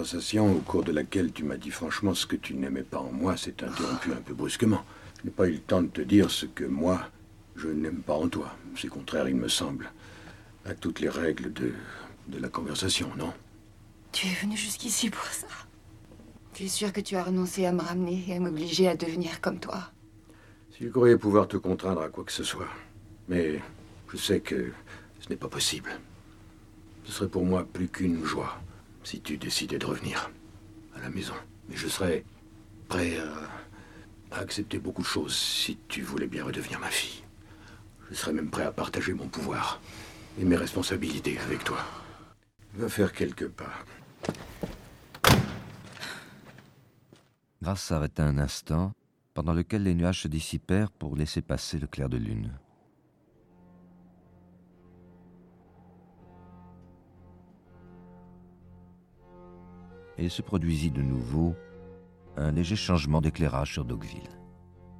conversation au cours de laquelle tu m'as dit franchement ce que tu n'aimais pas en moi s'est interrompue un peu brusquement. Je n'ai pas eu le temps de te dire ce que moi, je n'aime pas en toi. C'est contraire, il me semble, à toutes les règles de la conversation, non? Tu es venu jusqu'ici pour ça. Tu es sûr que tu as renoncé à me ramener et à m'obliger à devenir comme toi? Si je croyais pouvoir te contraindre à quoi que ce soit. Mais je sais que ce n'est pas possible. Ce serait pour moi plus qu'une joie si tu décidais de revenir à la maison. Mais je serais prêt à accepter beaucoup de choses si tu voulais bien redevenir ma fille. Je serais même prêt à partager mon pouvoir et mes responsabilités avec toi. Va faire quelques pas. Grace s'arrêta un instant, pendant lequel les nuages se dissipèrent pour laisser passer le clair de lune. Et il se produisit de nouveau un léger changement d'éclairage sur Dogville.